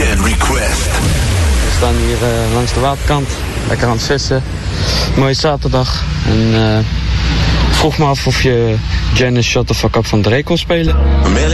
Weekend Request. We staan hier langs de waterkant, lekker aan het vissen. Mooie zaterdag. En vroeg me af of je Janis Shut the Fuck Up van Dre kon spelen.